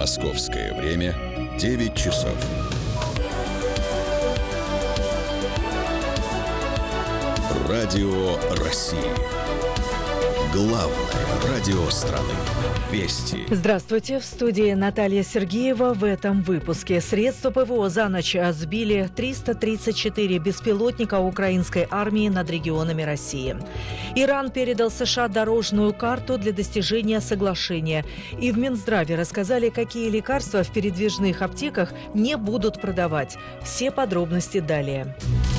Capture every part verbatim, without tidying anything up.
Московское время девять часов. Радио России. Главное радио страны. Вести. Здравствуйте. В студии Наталья Сергеева. В этом выпуске. Средства ПВО за ночь сбили триста тридцать четыре беспилотника украинской армии над регионами России. Иран передал США дорожную карту для достижения соглашения. И в Минздраве рассказали, какие лекарства в передвижных аптеках не будут продавать. Все подробности далее.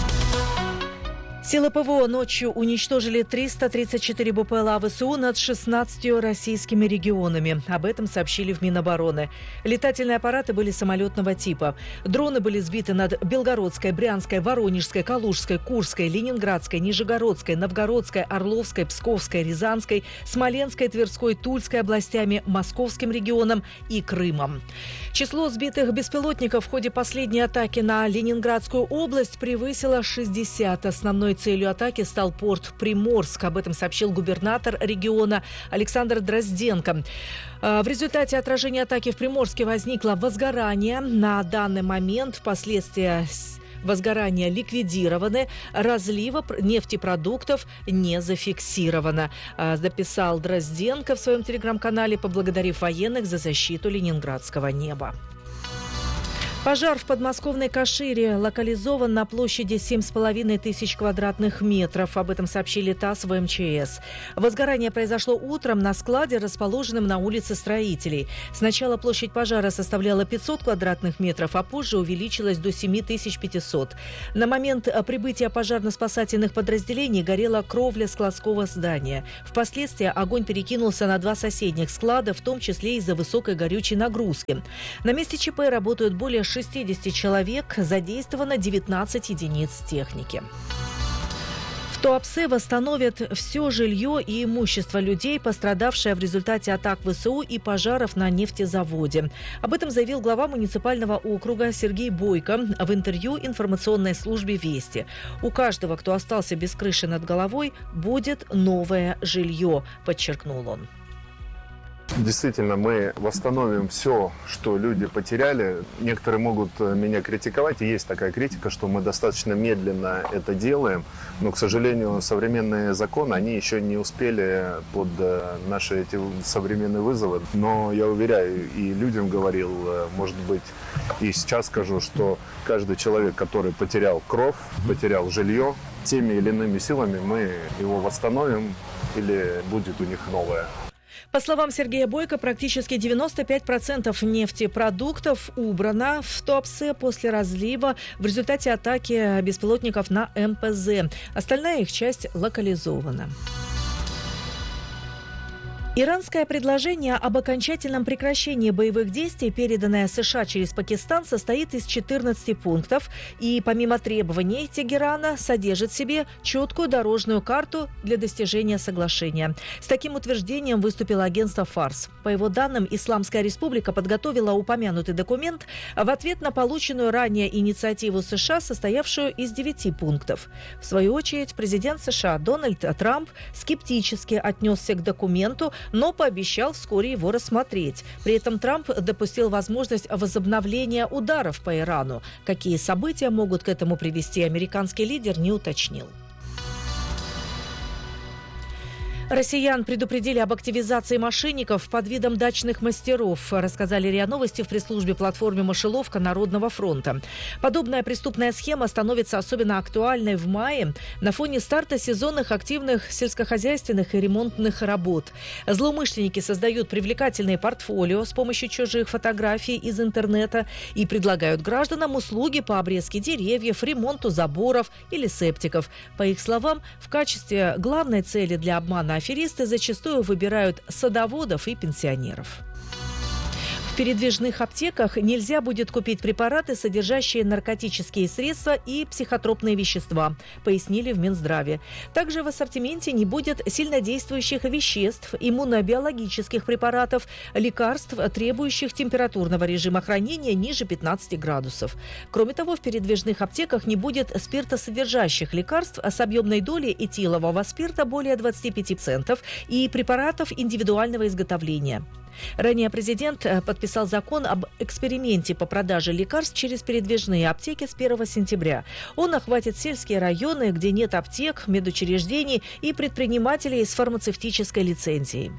Силы ПВО ночью уничтожили триста тридцать четыре БПЛА ВСУ над шестнадцатью российскими регионами. Об этом сообщили в Минобороны. Летательные аппараты были самолетного типа. Дроны были сбиты над Белгородской, Брянской, Воронежской, Калужской, Курской, Ленинградской, Нижегородской, Новгородской, Орловской, Псковской, Рязанской, Смоленской, Тверской, Тульской областями, Московским регионом и Крымом. Число сбитых беспилотников в ходе последней атаки на Ленинградскую область превысило шестьдесят. Основной целью атаки стал порт Приморск. Об этом сообщил губернатор региона Александр Дрозденко. В результате отражения атаки в Приморске возникло возгорание. На данный момент впоследствии возгорания ликвидированы, разлива нефтепродуктов не зафиксировано, дописал Дрозденко в своем телеграм-канале, поблагодарив военных за защиту ленинградского неба. Пожар в подмосковной Кашире локализован на площади семь с половиной тысяч квадратных метров. Об этом сообщили ТАСС в МЧС. Возгорание произошло утром на складе, расположенном на улице Строителей. Сначала площадь пожара составляла пятьсот квадратных метров, а позже увеличилась до семь тысяч пятьсот. На момент прибытия пожарно-спасательных подразделений горела кровля складского здания. Впоследствии огонь перекинулся на два соседних склада, в том числе из-за высокой горючей нагрузки. На месте ЧП работают более шестьдесят человек, задействовано девятнадцать единиц техники. В Туапсе восстановят все жилье и имущество людей, пострадавшее в результате атак ВСУ и пожаров на нефтезаводе. Об этом заявил глава муниципального округа Сергей Бойко в интервью информационной службе «Вести». У каждого, кто остался без крыши над головой, будет новое жилье, подчеркнул он. Действительно, мы восстановим все, что люди потеряли. Некоторые могут меня критиковать, и есть такая критика, что мы достаточно медленно это делаем, но, к сожалению, современные законы, они еще не успели под наши эти современные вызовы. Но я уверяю, и людям говорил, может быть, и сейчас скажу, что каждый человек, который потерял кровь, потерял жилье, теми или иными силами мы его восстановим или будет у них новое. По словам Сергея Бойко, практически девяносто пять процентов нефтепродуктов убрано в Туапсе после разлива в результате атаки беспилотников на эм пэ зэ. Остальная их часть локализована. Иранское предложение об окончательном прекращении боевых действий, переданное США через Пакистан, состоит из четырнадцати пунктов и, помимо требований Тегерана, содержит в себе четкую дорожную карту для достижения соглашения. С таким утверждением выступило агентство «Фарс». По его данным, Исламская Республика подготовила упомянутый документ в ответ на полученную ранее инициативу США, состоявшую из девяти пунктов. В свою очередь, президент США Дональд Трамп скептически отнесся к документу, но пообещал вскоре его рассмотреть. При этом Трамп допустил возможность возобновления ударов по Ирану. Какие события могут к этому привести, американский лидер не уточнил. Россиян предупредили об активизации мошенников под видом дачных мастеров, рассказали РИА Новости в пресс-службе платформы «Мышеловка» Народного фронта. Подобная преступная схема становится особенно актуальной в мае на фоне старта сезонных активных сельскохозяйственных и ремонтных работ. Злоумышленники создают привлекательные портфолио с помощью чужих фотографий из интернета и предлагают гражданам услуги по обрезке деревьев, ремонту заборов или септиков. По их словам, в качестве главной цели для обмана аферисты зачастую выбирают садоводов и пенсионеров. В передвижных аптеках нельзя будет купить препараты, содержащие наркотические средства и психотропные вещества, пояснили в Минздраве. Также в ассортименте не будет сильнодействующих веществ, иммунобиологических препаратов, лекарств, требующих температурного режима хранения ниже пятнадцати градусов. Кроме того, в передвижных аптеках не будет спиртосодержащих лекарств с объемной долей этилового спирта более двадцати пяти процентов и препаратов индивидуального изготовления. Ранее президент подписал закон об эксперименте по продаже лекарств через передвижные аптеки с первого сентября. Он охватит сельские районы, где нет аптек, медучреждений и предпринимателей с фармацевтической лицензией.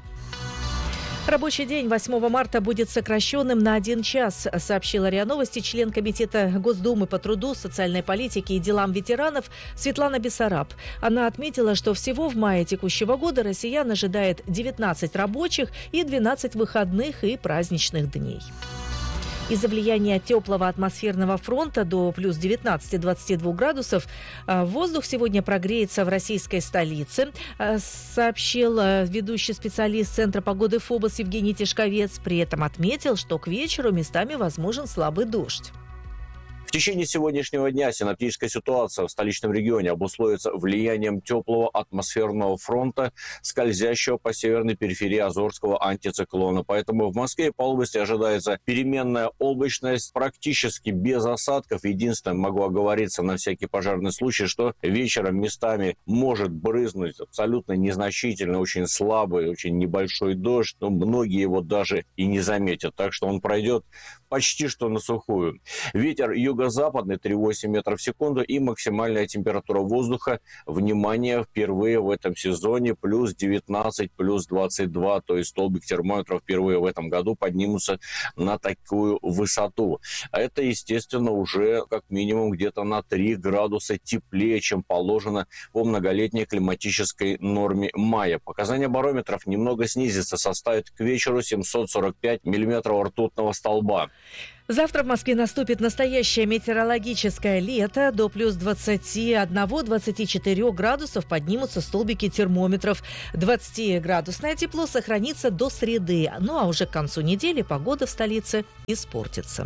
Рабочий день восьмого марта будет сокращенным на один час, сообщила РИА Новости член Комитета Госдумы по труду, социальной политике и делам ветеранов Светлана Бессараб. Она отметила, что всего в мае текущего года россиян ожидает девятнадцать рабочих и двенадцать выходных и праздничных дней. Из-за влияния теплого атмосферного фронта до плюс девятнадцати-двадцати двух градусов воздух сегодня прогреется в российской столице, сообщил ведущий специалист Центра погоды ФОБОС Евгений Тишковец. При этом отметил, что к вечеру местами возможен слабый дождь. В течение сегодняшнего дня синоптическая ситуация в столичном регионе обусловится влиянием теплого атмосферного фронта, скользящего по северной периферии Азорского антициклона. Поэтому в Москве и по области ожидается переменная облачность, практически без осадков. Единственное, могу оговориться на всякий пожарный случай, что вечером местами может брызнуть абсолютно незначительный, очень слабый, очень небольшой дождь, но многие его даже и не заметят. Так что он пройдет почти что на сухую. Ветер юго-западный три целых восемь метров в секунду и максимальная температура воздуха, внимание, впервые в этом сезоне плюс девятнадцать, плюс двадцать два, то есть столбик термометра впервые в этом году поднимутся на такую высоту. А это, естественно, уже как минимум где-то на три градуса теплее, чем положено по многолетней климатической норме мая. Показания барометров немного снизятся, составит к вечеру семьсот сорок пять миллиметров ртутного столба. Завтра в Москве наступит настоящее метеорологическое лето. До плюс двадцати одного - двадцати четырёх градусов поднимутся столбики термометров. двадцатиградусное тепло сохранится до среды. Ну а уже к концу недели погода в столице испортится.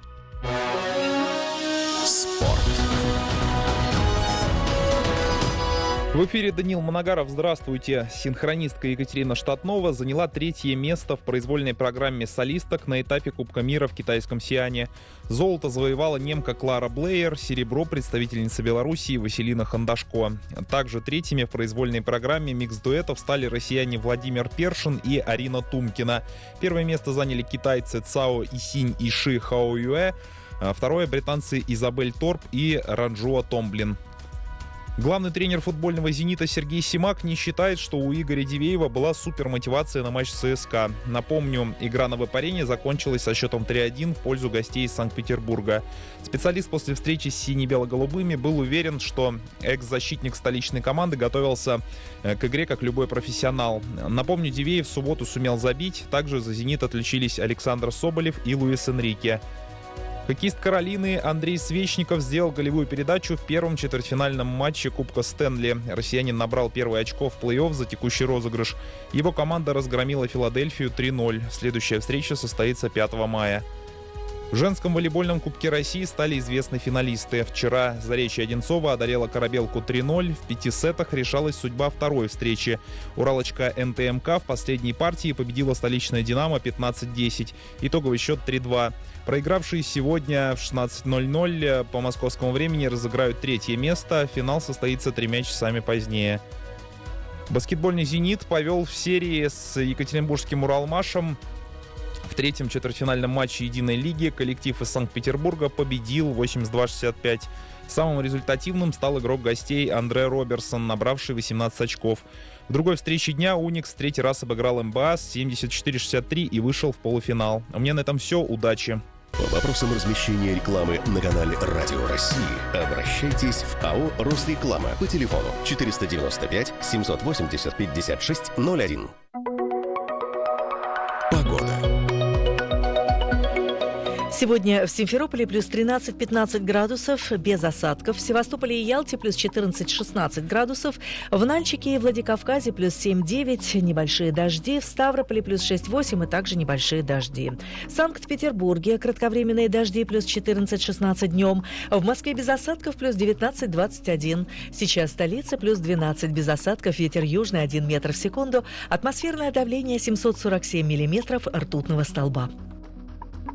Спорт. В эфире Даниил Моногаров. Здравствуйте. Синхронистка Екатерина Штатнова заняла третье место в произвольной программе солисток на этапе Кубка мира в китайском Сиане. Золото завоевала немка Клара Блеер, серебро — представительница Белоруссии Василина Хандашко. Также третьими в произвольной программе микс-дуэтов стали россияне Владимир Першин и Арина Тумкина. Первое место заняли китайцы Цао Исинь и Ши Хаоюэ, второе — британцы Изабель Торп и Ранжуа Томблин. Главный тренер футбольного «Зенита» Сергей Симак не считает, что у Игоря Дивеева была супермотивация на матч ЦСКА. Напомню, игра на выпарение закончилась со счетом три один в пользу гостей из Санкт-Петербурга. Специалист после встречи с сине-бело-голубыми был уверен, что экс-защитник столичной команды готовился к игре как любой профессионал. Напомню, Дивеев в субботу сумел забить. Также за «Зенит» отличились Александр Соболев и Луис Энрике. Хоккеист Каролины Андрей Свечников сделал голевую передачу в первом четвертьфинальном матче Кубка Стэнли. Россиянин набрал первое очко в плей-офф за текущий розыгрыш. Его команда разгромила Филадельфию три ноль. Следующая встреча состоится пятого мая. В женском волейбольном Кубке России стали известны финалисты. Вчера Заречье Одинцова одолела Корабелку три ноль. В пяти сетах решалась судьба второй встречи. Уралочка эн тэ эм ка в последней партии победила столичное «Динамо» пятнадцать десять. Итоговый счет три два. Проигравшие сегодня в шестнадцать ноль ноль по московскому времени разыграют третье место. Финал состоится тремя часами позднее. Баскетбольный «Зенит» повел в серии с екатеринбургским «Уралмашем». В третьем четвертьфинальном матче единой лиги коллектив из Санкт-Петербурга победил восемьдесят два шестьдесят пять. Самым результативным стал игрок гостей Андре Роберсон, набравший восемнадцать очков. В другой встрече дня «Уникс» третий раз обыграл эм бэ а семьдесят четыре шестьдесят три и вышел в полуфинал. У меня на этом все. Удачи! По вопросам размещения рекламы на канале «Радио России» обращайтесь в АО «Росреклама» по телефону четыреста девяносто пять семьсот восемьдесят пятьдесят шесть ноль один. Погода. Сегодня в Симферополе плюс тринадцать-пятнадцать градусов, без осадков. В Севастополе и Ялте плюс четырнадцать-шестнадцать градусов. В Нальчике и Владикавказе плюс семь-девять, небольшие дожди. В Ставрополе плюс шесть-восемь и также небольшие дожди. В Санкт-Петербурге кратковременные дожди плюс четырнадцать-шестнадцать днем. В Москве без осадков плюс девятнадцать-двадцать один. Сейчас столица плюс двенадцать, без осадков, ветер южный один метр в секунду. Атмосферное давление семьсот сорок семь миллиметров ртутного столба.